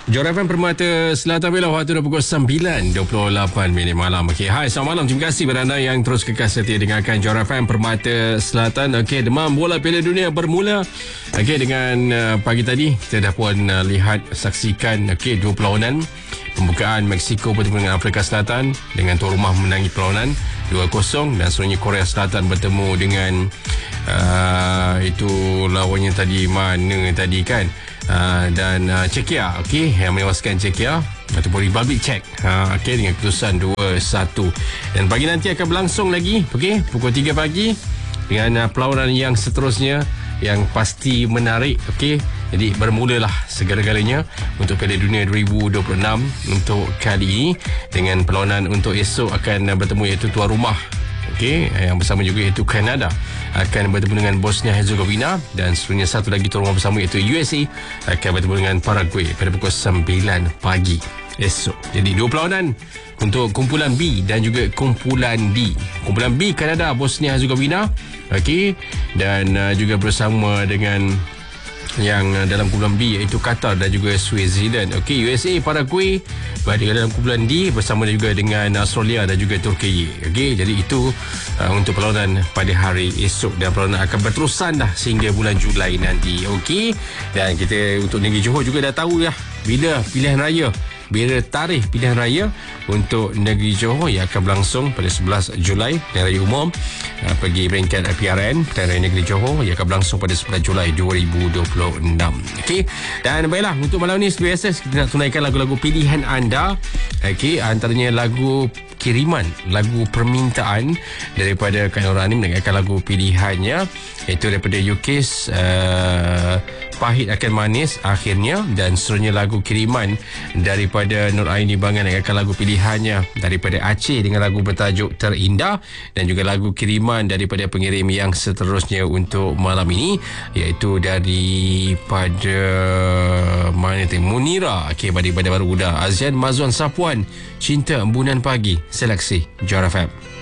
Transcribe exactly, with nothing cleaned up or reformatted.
Johor F M Permata Selatan Belah, waktu dah pukul sembilan dua puluh lapan minit malam. Okey, hai, selamat malam. Terima kasih kepada anda yang terus kekal setia dengarkan Johor F M Permata Selatan. Okey, demam bola Piala Dunia bermula. Okey, dengan uh, pagi tadi kita dah pun uh, lihat, saksikan okey dua perlawanan pembukaan. Mexico bertemu dengan Afrika Selatan dengan tuan rumah menangi perlawanan dua kosong, dan seterusnya Korea Selatan bertemu dengan uh, itu lawannya tadi mana tadi kan, uh, dan uh, Czechia, okey, yang menewaskan Czechia ataupun Republic Czech, uh, okey, dengan keputusan dua satu. Dan pagi nanti akan berlangsung lagi, okey, pukul tiga pagi dengan uh, perlawanan yang seterusnya yang pasti menarik. Okey, jadi bermulalah segala-galanya untuk Piala Dunia dua ribu dua puluh enam untuk kali ini, dengan perlawanan untuk esok akan bertemu iaitu tuan rumah, okey, yang bersama juga iaitu Kanada akan bertemu dengan Bosnia Herzegovina, dan seterusnya satu lagi tuan rumah bersama iaitu U S A akan bertemu dengan Paraguay pada pukul sembilan pagi esok. Jadi dua perlawanan untuk kumpulan B dan juga kumpulan D. Kumpulan B, Kanada, Bosnia Herzegovina, okey, dan uh, juga bersama dengan yang uh, dalam kumpulan B iaitu Qatar dan juga Switzerland. Okey, U S A, Paraguay berada dalam kumpulan D bersama juga dengan Australia dan juga Turki. Okey, jadi itu uh, untuk perlawanan pada hari esok, dan perlawanan akan berterusan dah sehingga bulan Julai nanti. Okey, dan kita untuk negeri Johor juga dah tahu dah bila pilihan raya, bila tarikh pilihan raya untuk negeri Johor yang akan berlangsung pada sebelas Julai, pilihan raya umum uh, pergi peringkat P R N, pilihan raya negeri Johor yang akan berlangsung pada sebelas Julai dua ribu dua puluh enam. Okey, dan baiklah, untuk malam ni seperti biasa kita nak tunaikan lagu-lagu pilihan anda. Okey, antaranya lagu kiriman, lagu permintaan daripada Kak Nora ni mendengarkan lagu pilihannya iaitu daripada Yukis, uh, Pahit Akan Manis Akhirnya, dan seterusnya lagu kiriman daripada Nur Aini Bangan mendengarkan lagu pilihannya daripada Aceh dengan lagu bertajuk Terindah, dan juga lagu kiriman daripada pengirim yang seterusnya untuk malam ini iaitu daripada mana tu, Munira, okey, daripada Baru Uda, Azian Mazwan Sapuan, Cinta Embunan Pagi, seleksi Johor F M.